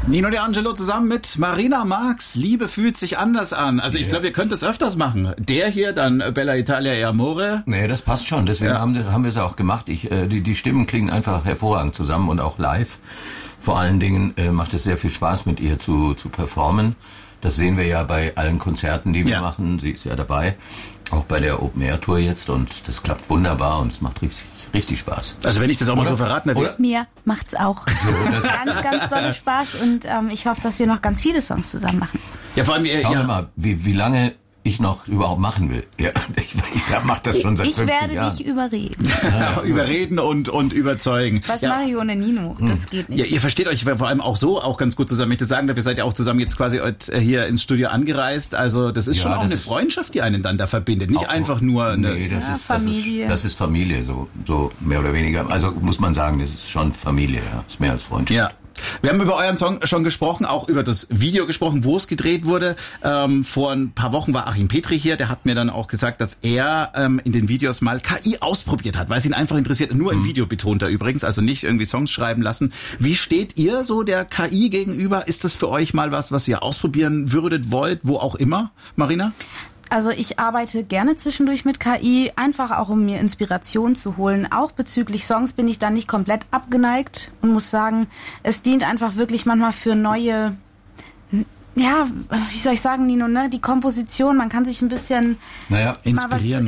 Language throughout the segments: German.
Nino D'Angelo zusammen mit Marina Marx. Liebe fühlt sich anders an. Also ich glaube, ihr könnt das öfters machen. Der hier, dann Bella Italia e Amore. Nee, das passt schon. Deswegen haben wir es auch gemacht. Die Stimmen klingen einfach hervorragend zusammen und auch live. Vor allen Dingen macht es sehr viel Spaß, mit ihr zu performen. Das sehen wir ja bei allen Konzerten, die wir machen. Sie ist ja dabei. Auch bei der Open-Air-Tour jetzt. Und das klappt wunderbar und es macht richtig Spaß. Also wenn ich das auch mal so verraten hätte. Mir macht's auch ganz doll Spaß und ich hoffe, dass wir noch ganz viele Songs zusammen machen. Ja, vor allem Schauen wir mal, wie lange ich noch überhaupt machen will. Ja, ich mache das schon seit 50 Jahren. Ich werde dich überreden. Überreden und überzeugen. Was mache ich ohne Nino? Das geht nicht. Ja, ihr versteht euch vor allem auch so auch ganz gut zusammen. Ich das sagen darf, ihr seid ja auch zusammen jetzt quasi hier ins Studio angereist. Also das ist schon auch eine Freundschaft, die einen dann da verbindet. Nicht einfach nur eine Familie. Das ist Familie, so mehr oder weniger. Also muss man sagen, das ist schon Familie. Ja. Ist mehr als Freundschaft. Ja. Wir haben über euren Song schon gesprochen, auch über das Video gesprochen, wo es gedreht wurde. Vor ein paar Wochen war Achim Petri hier, der hat mir dann auch gesagt, dass er in den Videos mal KI ausprobiert hat, weil es ihn einfach interessiert. Nur im Video betont er übrigens, also nicht irgendwie Songs schreiben lassen. Wie steht ihr so der KI gegenüber? Ist das für euch mal was ihr ausprobieren würdet, wollt, wo auch immer, Marina? Also ich arbeite gerne zwischendurch mit KI, einfach auch um mir Inspiration zu holen. Auch bezüglich Songs bin ich da nicht komplett abgeneigt und muss sagen, es dient einfach wirklich manchmal für neue, ja, wie soll ich sagen, Nino, ne? Die Komposition, man kann sich ein bisschen inspirieren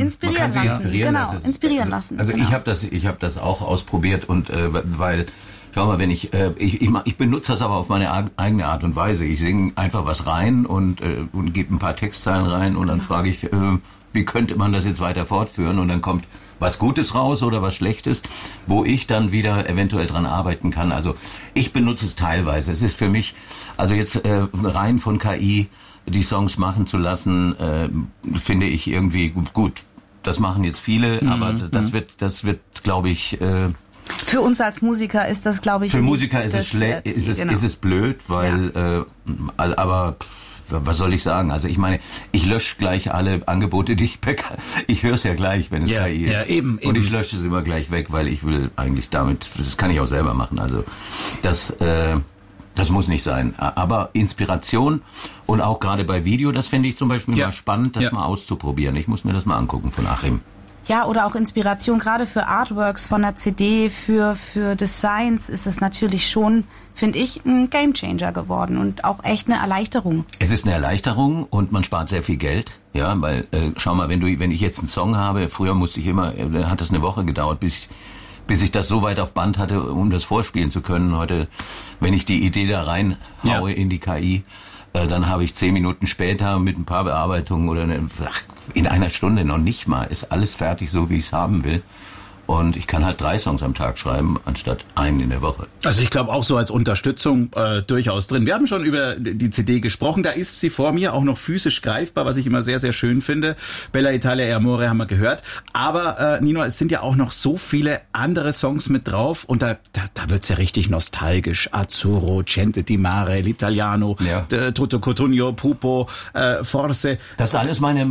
lassen. Inspirieren lassen. Also genau. Ich habe das auch ausprobiert und weil schau mal, wenn ich benutze das aber auf meine eigene Art und Weise. Ich singe einfach was rein und gebe ein paar Textzeilen rein und dann frage ich, wie könnte man das jetzt weiter fortführen? Und dann kommt was Gutes raus oder was Schlechtes, wo ich dann wieder eventuell dran arbeiten kann. Also ich benutze es teilweise. Es ist für mich, also jetzt rein von KI die Songs machen zu lassen, finde ich irgendwie gut. Das machen jetzt viele, aber das wird, glaube ich, für uns als Musiker ist das, glaube ich, für Musiker ist es blöd, weil aber was soll ich sagen? Also ich meine, ich lösche gleich alle Angebote, die ich bekomme. Ich höre es ja gleich, wenn es KI ist. Ja, eben. Und ich lösche es immer gleich weg, weil ich will eigentlich damit, das kann ich auch selber machen. Also das muss nicht sein. Aber Inspiration und auch gerade bei Video, das finde ich zum Beispiel mal spannend, das mal auszuprobieren. Ich muss mir das mal angucken von Achim. Ja, oder auch Inspiration, gerade für Artworks von der CD, für Designs ist es natürlich schon, finde ich, ein Gamechanger geworden und auch echt eine Erleichterung. Es ist eine Erleichterung und man spart sehr viel Geld, ja, weil, schau mal, wenn ich jetzt einen Song habe, früher hat es eine Woche gedauert, bis ich das so weit auf Band hatte, um das vorspielen zu können. Heute, wenn ich die Idee da reinhaue in die KI, dann habe ich 10 Minuten später mit ein paar Bearbeitungen oder in einer Stunde noch nicht mal, ist alles fertig, so wie ich es haben will. Und ich kann halt 3 Songs am Tag schreiben, anstatt einen in der Woche. Also ich glaube auch so als Unterstützung durchaus drin. Wir haben schon über die CD gesprochen, da ist sie vor mir auch noch physisch greifbar, was ich immer sehr, sehr schön finde. Bella Italia e Amore haben wir gehört. Aber Nino, es sind ja auch noch so viele andere Songs mit drauf und da wird's ja richtig nostalgisch. Azzurro, Cente di Mare, L'Italiano, Tutto Cotugno, Pupo, Forse. Das alles meine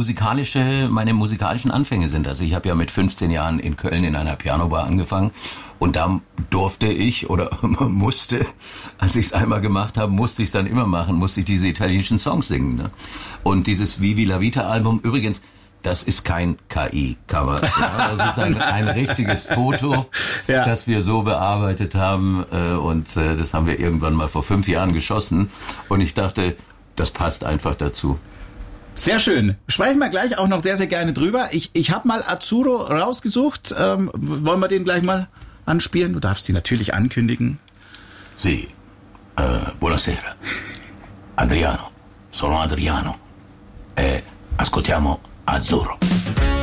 musikalischen Anfänge sind. Also ich habe ja mit 15 Jahren in Köln in einer Pianobar angefangen und da durfte ich oder musste, als ich es einmal gemacht habe, musste ich es dann immer machen, musste ich diese italienischen Songs singen. Ne? Und dieses Vivi la Vita Album, übrigens, das ist kein KI-Cover. Ja, das ist ein richtiges Foto, das wir so bearbeitet haben und das haben wir irgendwann mal vor 5 Jahren geschossen und ich dachte, das passt einfach dazu. Sehr schön. Sprechen wir gleich auch noch sehr, sehr gerne drüber. Ich habe mal Azzurro rausgesucht. Wollen wir den gleich mal anspielen? Du darfst sie natürlich ankündigen. Sì. Buonasera. Adriano. Sono Adriano. Ascoltiamo Azzurro.